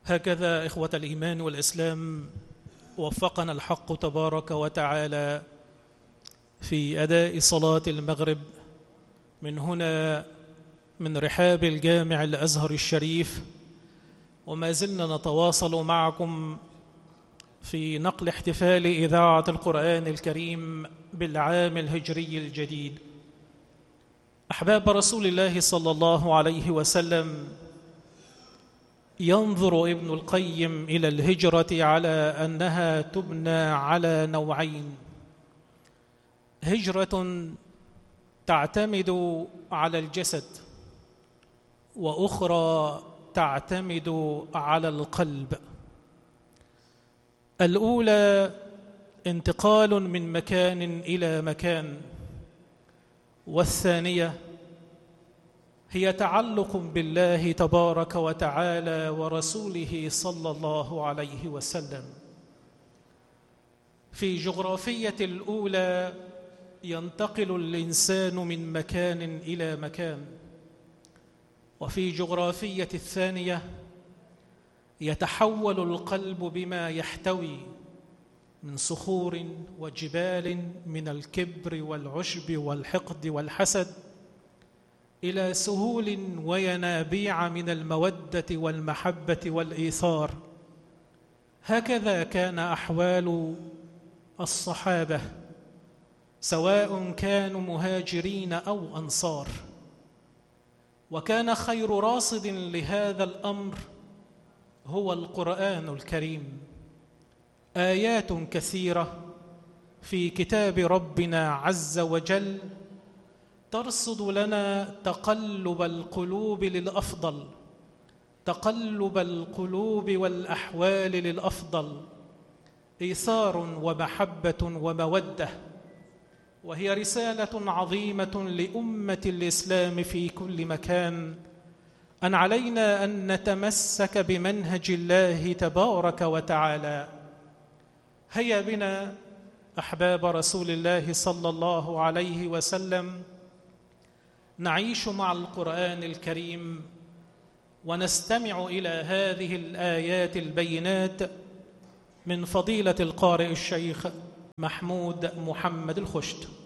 هكذا إخوة الإيمان والإسلام وفقنا الحق تبارك وتعالى في أداء صلاة المغرب من هنا من رحاب الجامع الأزهر الشريف، وما زلنا نتواصل معكم في نقل احتفال إذاعة القرآن الكريم بالعام الهجري الجديد. أحباب رسول الله صلى الله عليه وسلم، ينظر ابن القيم إلى الهجرة على أنها تبنى على نوعين: هجرة تعتمد على الجسد، وأخرى تعتمد على القلب. الأولى انتقال من مكان إلى مكان، والثانية هي تعلق بالله تبارك وتعالى ورسوله صلى الله عليه وسلم. في جغرافية الأولى ينتقل الإنسان من مكان إلى مكان، وفي جغرافية الثانية يتحول القلب بما يحتوي من صخور وجبال من الكبر والعشب والحقد والحسد إلى سهول وينابيع من المودة والمحبة والإيثار. هكذا كان أحوال الصحابة، سواء كانوا مهاجرين أو أنصار. وكان خير راصد لهذا الأمر هو القرآن الكريم. آيات كثيرة في كتاب ربنا عز وجل ترصد لنا تقلب القلوب للأفضل، تقلب القلوب والأحوال للأفضل، إيثار ومحبة ومودة. وهي رسالة عظيمة لأمة الإسلام في كل مكان، أن علينا أن نتمسك بمنهج الله تبارك وتعالى. هيا بنا أحباب رسول الله صلى الله عليه وسلم نعيش مع القرآن الكريم ونستمع إلى هذه الآيات البينات من فضيلة القارئ الشيخ محمود محمد الخشت.